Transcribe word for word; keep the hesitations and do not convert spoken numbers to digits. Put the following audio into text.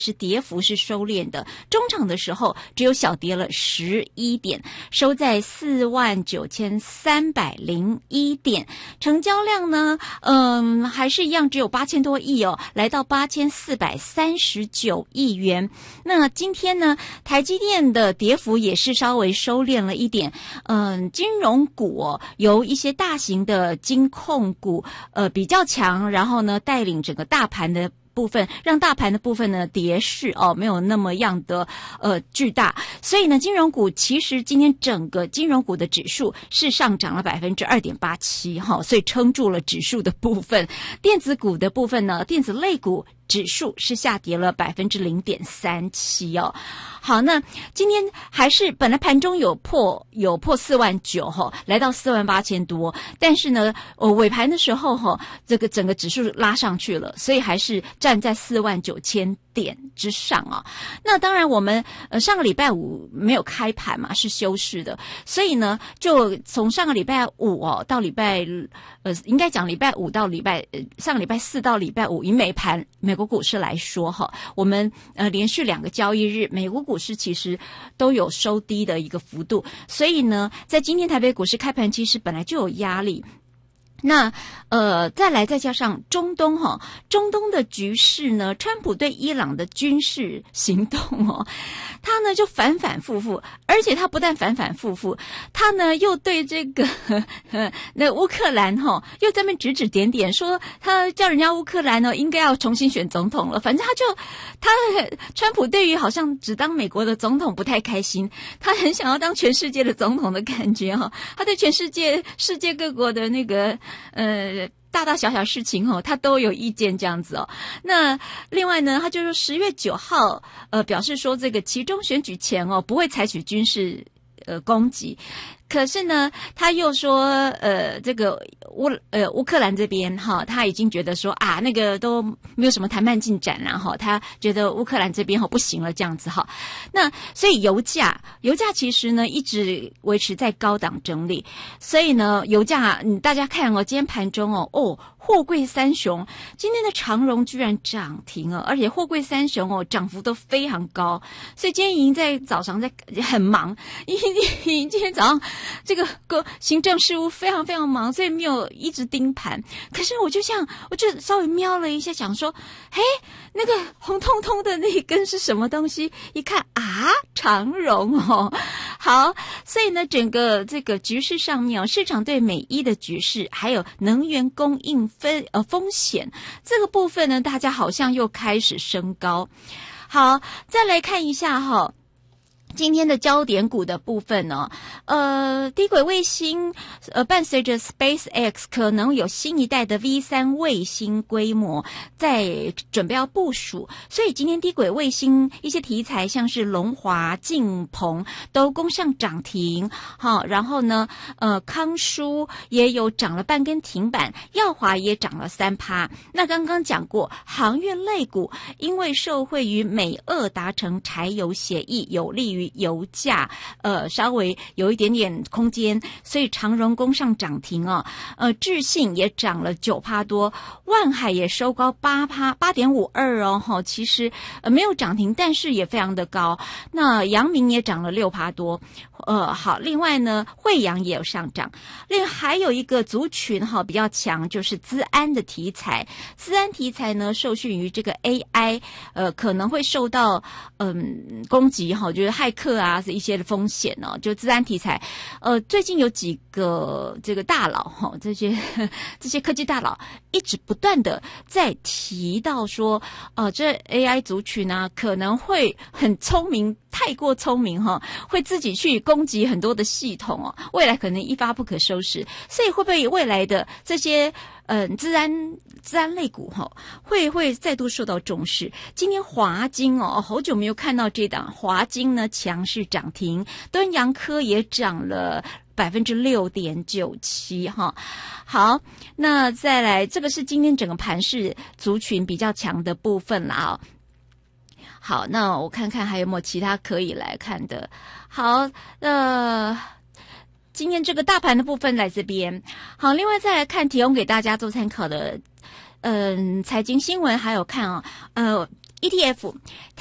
是跌幅是收敛的，中场的时候只有小跌了十一点，收在四万九千三百零一点，成交量呢，嗯，还是一样只有八千多亿哦，来到八千四百三十九亿元。那今天呢，台积电的跌幅也是稍微收敛了一点，嗯，金融股哦，由一些大型的金控股呃比较强，然后呢带领整个大盘的部分，让大盘的部分呢跌势哦没有那么样的呃巨大，所以呢金融股其实今天整个金融股的指数是上涨了百分之二点八七哈，所以撑住了指数的部分。电子股的部分呢，电子类股指数是下跌了百分之零点三七哦。好，那今天还是本来盘中有破有破四万九哈，来到四万八千多，但是呢，呃尾盘的时候哈，这个整个指数拉上去了，所以还是站在四万九千点之上啊。那当然我们呃上个礼拜五没有开盘嘛，是休市的，所以呢，就从上个礼拜五哦到礼拜呃应该讲礼拜五到礼拜呃上个礼拜四到礼拜五，以美盘美国股市来说哈，我们呃连续两个交易日，美国股市其实都有收低的一个幅度，所以呢，在今天台北股市开盘其实本来就有压力。那呃，再来再加上中东哈、哦，中东的局势呢，川普对伊朗的军事行动哦，他呢就反反复复，而且他不但反反复复，他呢又对这个呃那乌克兰哈、哦，又在那边指指点点，说他叫人家乌克兰呢应该要重新选总统了。反正他就他川普对于好像只当美国的总统不太开心，他很想要当全世界的总统的感觉哈、哦，他对全世界世界各国的那个。呃，大大小小事情哦，他都有意见这样子哦。那另外呢，他就是十月九号，呃，表示说这个期中选举前哦，不会采取军事呃攻击。可是呢，他又说，呃，这个乌呃乌克兰这边哈，他已经觉得说啊，那个都没有什么谈判进展了哈，他觉得乌克兰这边哈不行了这样子哈。那所以油价，油价其实呢一直维持在高档整理，所以呢，油价嗯大家看哦，今天盘中哦哦。货柜三雄今天的长荣居然涨停了，而且货柜三雄哦涨幅都非常高，所以今天已经在早上在很忙，因为今天早上这个个行政事务非常非常忙，所以没有一直盯盘。可是我就像我就稍微瞄了一下，想说，嘿，那个红彤彤的那一根是什么东西？一看啊，长荣哦。好，所以呢，整个这个局势上面哦，市场对美伊的局势，还有能源供应分呃风险这个部分呢，大家好像又开始升高。好，再来看一下哈、哦。今天的焦点股的部分呢，呃，低轨卫星，呃，伴随着 SpaceX 可能有新一代的 V 三 卫星规模在准备要部署，所以今天低轨卫星一些题材，像是龙华、晋鹏都攻上涨停，好，然后呢，呃，康舒也有涨了半根停板，耀华也涨了三趴。那刚刚讲过，航运类股因为受惠于美俄达成柴油协议，有利于油价呃稍微有一点点空间，所以长荣攻上涨停哦，呃智信也涨了九趴多，万海也收高八趴八点五二哦，哈，其实呃没有涨停，但是也非常的高。那阳明也涨了六趴多，呃好，另外呢惠阳也有上涨，另还有一个族群哈比较强，就是资安的题材，资安题材呢受训于这个 A I， 呃可能会受到嗯攻击哈，就是害客啊一些的风险哦，就资安题材，呃，最近有几个这个大佬哈，这些这些科技大佬一直不断的在提到说，呃，这 A I 族群呢、啊、可能会很聪明，太过聪明哈，会自己去攻击很多的系统哦，未来可能一发不可收拾，所以会不会未来的这些嗯、呃，资安资安类股哈、哦，会会再度受到重视？今天华金哦，好久没有看到这档华金呢强势涨停，敦洋科也涨了百分之六点九七哈。好，那再来，这个是今天整个盘势族群比较强的部分啦啊、哦。好，那我看看还有没有其他可以来看的。好，呃。今天这个大盘的部分在这边，好，另外再来看提供给大家做参考的，嗯，财经新闻还有看啊，呃， E T F。